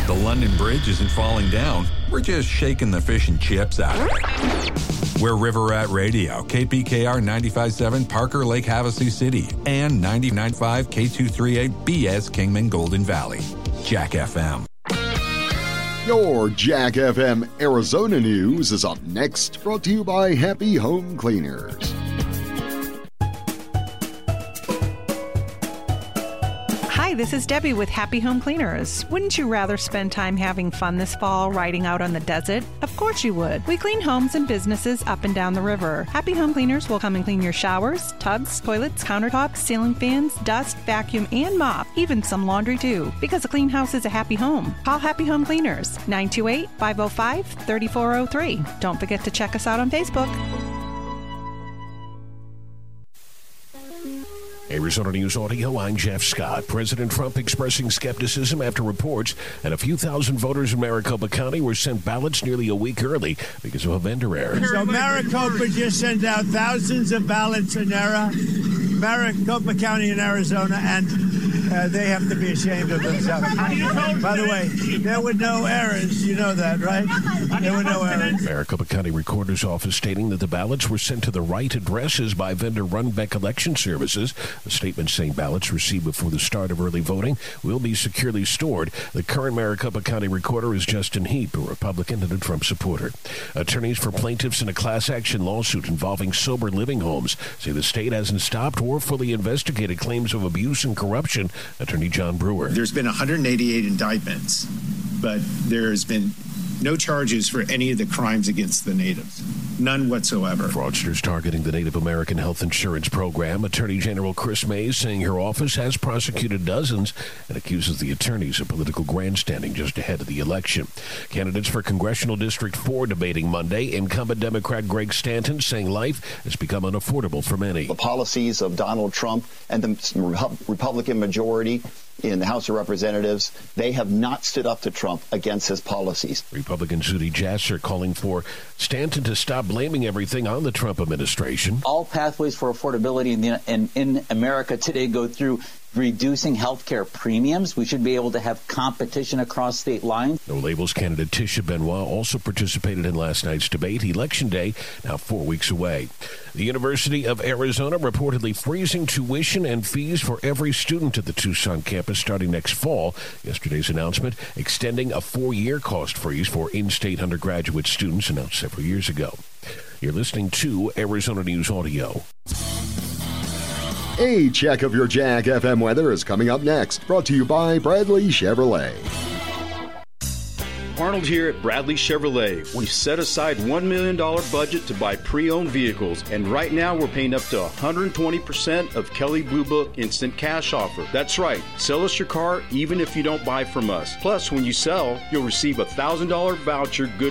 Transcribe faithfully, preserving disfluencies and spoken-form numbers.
The London Bridge isn't falling down. We're just shaking the fish and chips out of it. We're River Rat Radio, K P K R ninety-five point seven, Parker Lake, Havasu City, and ninety-nine point five K two thirty-eight B S Kingman Golden Valley. Jack F M. Your Jack F M Arizona news is up next, brought to you by Happy Home Cleaners. Hi, this is Debbie with Happy Home Cleaners. Wouldn't you rather spend time having fun this fall riding out on the desert? Of course you would. We clean homes and businesses up and down the river. Happy Home Cleaners will come and clean your showers, tubs, toilets, countertops, ceiling fans, dust, vacuum, and mop, even some laundry too. Because a clean house is a happy home. Call Happy Home Cleaners, nine two eight, five oh five, three four oh three. Don't forget to check us out on Facebook. Arizona News Audio, I'm Jeff Scott. President Trump expressing skepticism after reports that a few thousand voters in Maricopa County were sent ballots nearly a week early because of a vendor error. So Maricopa just sent out thousands of ballots in error. Maricopa County in Arizona, and uh, they have to be ashamed of themselves. By the way, there were no errors. You know that, right? There were no errors. Maricopa County Recorder's Office stating that the ballots were sent to the right addresses by vendor Runbeck Election Services. A statement saying ballots received before the start of early voting will be securely stored. The current Maricopa County Recorder is Justin Heap, a Republican and a Trump supporter. Attorneys for plaintiffs in a class action lawsuit involving sober living homes say the state hasn't stopped or fully investigated claims of abuse and corruption. Attorney John Brewer. There's been one hundred eighty-eight indictments, but there's been no charges for any of the crimes against the natives. None whatsoever. Fraudsters targeting the Native American Health Insurance Program. Attorney General Chris Mays saying her office has prosecuted dozens and accuses the attorneys of political grandstanding just ahead of the election. Candidates for Congressional District four debating Monday. Incumbent Democrat Greg Stanton saying life has become unaffordable for many. The policies of Donald Trump and the Republican majority in the House of Representatives, they have not stood up to Trump against his policies. Republican Zuhdi Jasser calling for Stanton to stop blaming everything on the Trump administration. All pathways for affordability in, the, in, in America today go through reducing health care premiums. We should be able to have competition across state lines. No Labels candidate Tisha Benoit also participated in last night's debate. Election day now four weeks away. The University of Arizona reportedly freezing tuition and fees for every student at the Tucson campus starting next fall. Yesterday's announcement extending a four-year cost freeze for in-state undergraduate students announced several years ago. You're listening to Arizona News Audio. A check of your Jack F M weather is coming up next, brought to you by Bradley Chevrolet. Arnold here at Bradley Chevrolet. We've set aside one million dollars budget to buy pre-owned vehicles, and right now we're paying up to one hundred twenty percent of Kelley Blue Book Instant Cash Offer. That's right. Sell us your car even if you don't buy from us. Plus, when you sell, you'll receive a one thousand dollars voucher good